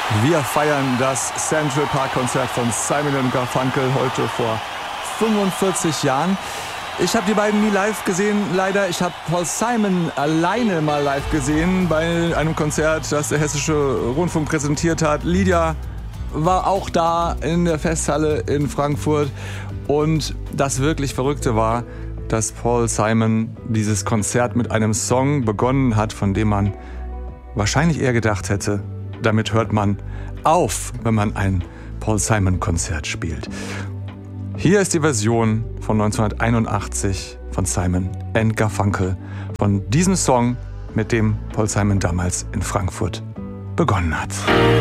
Wir feiern das Central Park Konzert von Simon & Garfunkel heute vor 45 Jahren. Ich habe die beiden nie live gesehen, leider. Ich habe Paul Simon alleine mal live gesehen bei einem Konzert, das der Hessische Rundfunk präsentiert hat. Lydia war auch da in der Festhalle in Frankfurt. Und das wirklich Verrückte war, dass Paul Simon dieses Konzert mit einem Song begonnen hat, von dem man wahrscheinlich eher gedacht hätte, damit hört man auf, wenn man ein Paul Simon-Konzert spielt. Hier ist die Version von 1981 von Simon & Garfunkel, von diesem Song, mit dem Paul Simon damals in Frankfurt begonnen hat.